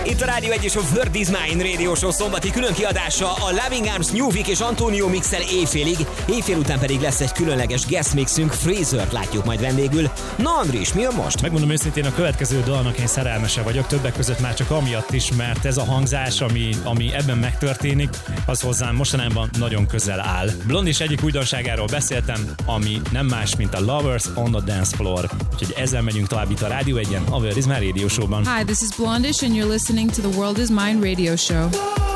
Itt a Rádió 1 és a World is Mine Radio Show szombati külön kiadása a Loving Arms, New Vic és Antonio mixel éjfélig, éjfél után pedig lesz egy különleges guest mixünk, Fraser-t látjuk majd vendégül. Na Andris, mi a most? Megmondom őszintén, a következő dalnak én szerelmese vagyok, többek között már csak amiatt is, mert ez a hangzás, ami ebben megtörténik, az hozzám mostanában nagyon közel áll. Blondie egyik újdonságáról beszéltem, ami nem más, mint a Lovers on the Dance Floor. Úgyhogy ezzel megyünk tovább itt a Rádió 1-en, a World is Mine Radio Show-ban. Hi, this is Blondish and you're listening to the World is Mine Radio Show.